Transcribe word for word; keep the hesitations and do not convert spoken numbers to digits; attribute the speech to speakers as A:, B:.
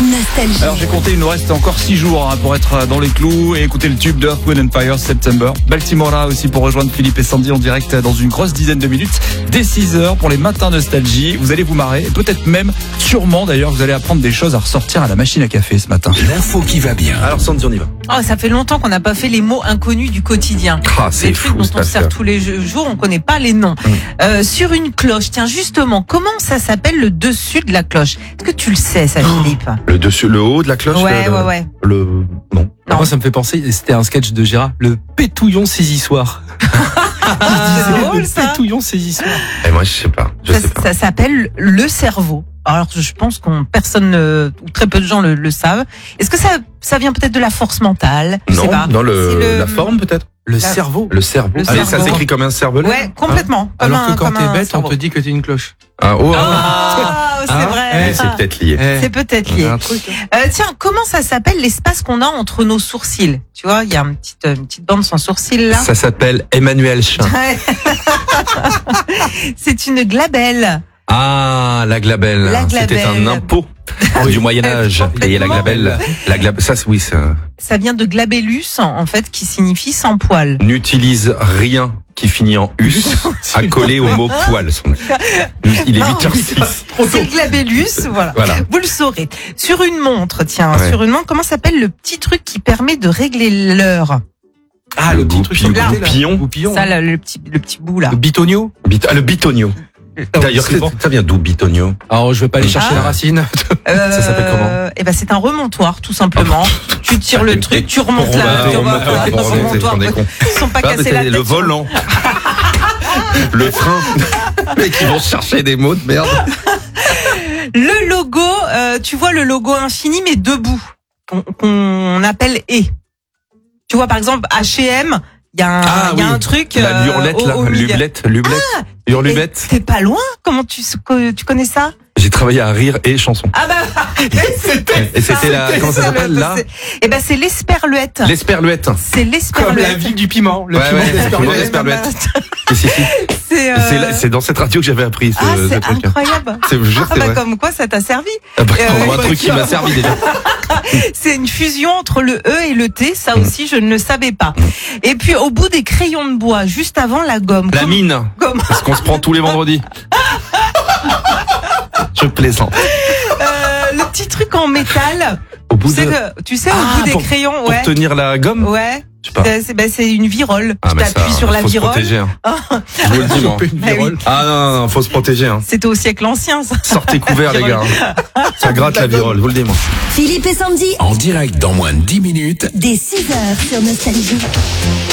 A: Nostalgie.
B: Alors j'ai compté, il nous reste encore six jours hein, pour être dans les clous et écouter le tube d'Earth, Wind and Fire, September. Baltimore là aussi pour rejoindre Philippe et Sandy en direct dans une grosse dizaine de minutes. Dès six heures pour les matins Nostalgie. Vous allez vous marrer, et peut-être même, sûrement d'ailleurs, vous allez apprendre des choses à ressortir à la machine à café ce matin.
C: L'info qui va bien.
D: Alors Sandy, on y va.
E: Oh, ça fait longtemps qu'on n'a pas fait les mots inconnus du quotidien.
D: Ah, c'est
E: Des trucs
D: fou,
E: dont
D: cette
E: on sert
D: affaire.
E: tous les jours, on connaît pas les noms.
D: Mm.
E: Euh, sur une cloche, tiens justement, comment ça s'appelle le dessus de la cloche? Est-ce que tu le sais, ça, Philippe?
D: Le dessus, le haut de la cloche.
E: Ouais,
D: le,
E: ouais, ouais.
D: Le non.
E: Non.
F: Moi, ça me fait penser, c'était un sketch de Gérard, le pétouillon saisissoir.
E: Ah, c'est drôle,
F: le
E: ça.
F: pétouillon saisissoir.
D: Et moi, je sais pas. Je
E: Ça,
D: sais pas.
E: ça s'appelle le cerveau. Alors, je pense qu'on personne ne- ou très peu de gens le, le savent. Est-ce que ça, ça vient peut-être de la force mentale? Je sais
D: Non,
E: pas.
D: dans le,
E: C'est le-
D: la forme peut-être.
F: Le
E: La-
F: cerveau.
D: Le cerveau.
E: Le
D: Allez, ça
E: cerveau.
D: s'écrit comme un cervelet.
E: Ouais, complètement. Comme
F: Alors
E: un-
F: que quand
E: comme
F: t'es
E: un
F: bête, on
E: cerveau.
F: te dit que t'es une cloche.
D: Ah, oh,
E: Ah, c'est
F: Ah,
E: vrai.
D: eh, c'est peut-être lié.
F: Eh,
E: C'est peut-être
F: on a
E: lié.
F: un truc.
E: Euh, tiens, comment ça s'appelle l'espace qu'on a entre nos sourcils? Tu vois, il y a une petite, une petite bande sans sourcils là.
D: Ça s'appelle Emmanuel Chin.
E: Ouais. C'est une glabelle.
D: Ah, la glabelle.
E: La
D: C'était
E: glabelle.
D: un impôt du Moyen-Âge. Et la glabelle. La glabelle. Ça, c'est- oui, ça
E: Ça vient de glabellus, en fait, qui signifie sans poil.
D: n'utilise rien qui finit en us à coller au mot poil. Son- Il est
E: Non,
D: huit heures six.
E: C'est le glabellus, voilà.
D: Voilà.
E: Vous le saurez. Sur une montre, tiens,
D: Ouais.
E: sur une montre, comment s'appelle le petit truc qui permet de régler l'heure?
F: Ah,
D: Le
F: le petit truc
D: goupillon.
F: sur le côté, là.
D: Goupillon.
F: Goupillon.
E: Ça, là, le petit, le petit bout là.
F: Le bitonio.
D: Bit- ah, le bitonio. D'ailleurs,
F: c'est bon.
D: ça vient d'où bitonio?
F: Alors, je vais pas aller chercher
E: Ah.
F: la racine.
D: Ça s'appelle comment?
E: Eh ben, c'est un remontoir, tout simplement. Tu tires le truc, tu remontes
D: Pour
E: là.
D: remonter,
E: tu vois,
D: remonter,
E: voilà,
D: pour remonter,
E: remontoir.
D: on est con.
E: Ils sont pas
D: Ah, mais
E: cassés
D: c'est
E: la tête.
D: le volant. Le frein. Mais qui vont chercher des mots de merde.
E: Le logo, euh, tu vois le logo infini, mais debout, qu'on qu'on appelle E. Tu vois, par exemple, H et M, il y a un,
D: Ah,
E: il y a
D: oui.
E: un truc.
D: La
E: euh,
D: lurlette,
E: au-
D: là.
E: au milieu.
D: Lublette, lublette.
E: Et
D: Hurlubette.
E: T'es pas loin? Comment tu, tu connais ça?
D: J'ai travaillé à rire et chanson.
E: Ah bah, c'était
D: Et c'était la, comment ça s'appelle, là?
E: Eh ben, c'est l'esperluette.
D: L'esperluette.
E: C'est
F: Comme la
E: l'esperluette.
F: ville du piment. Le
D: Ouais,
F: piment
D: ouais,
F: d'Esperluette.
D: l'esperluette. Si, si, si.
E: C'est, euh,
D: C'est là- c'est dans cette radio que j'avais appris ce,
E: ah,
D: ce
E: c'est
D: truc.
E: incroyable.
D: C'est, je vous jure,
E: Ah
D: c'est
E: bah,
D: vrai.
E: comme quoi, ça t'a servi.
D: Ah bah,
E: Euh,
D: un truc qui m'a servi déjà.
E: C'est une fusion entre le E et le T. Ça aussi, je ne le savais pas. Et puis, au bout des crayons de bois, juste avant la gomme.
D: La
E: Comme-
D: mine.
E: Comme,
D: Parce qu'on se prend tous les vendredis. Je plaisante.
E: euh, le petit truc en métal.
D: Au bout
E: Tu sais,
D: de...
E: que, tu sais,
D: Ah,
E: au bout des
D: pour-
E: crayons,
D: Pour
E: ouais.
D: tenir la gomme.
E: Ouais.
D: Je sais pas.
E: C'est, c'est- ben, c'est une virole.
D: Ah,
E: tu
D: mais
E: t'appuies
D: ça,
E: sur la
D: faut se
E: virole.
D: protéger. Hein. Je vous le dis, moi.
F: Choper une
E: Ah oui.
F: virole.
D: Ah non, non, non, faut se protéger. Hein.
E: C'était au siècle ancien, ça.
D: Sortez couverts, les gars. hein. Ça gratte la virole, vous le dis, moi.
A: Philippe et Sandy,
C: En direct dans moins de dix minutes.
A: dès six heures sur Nostalgie.